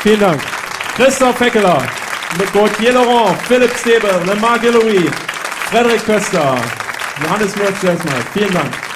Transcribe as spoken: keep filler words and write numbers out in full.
Vielen Dank. Christoph Feckeler, Gauthier Laurent, Philipp Stäbe, Lemar Guillory, Frederik Köster, Johannes Mürz, vielen Dank.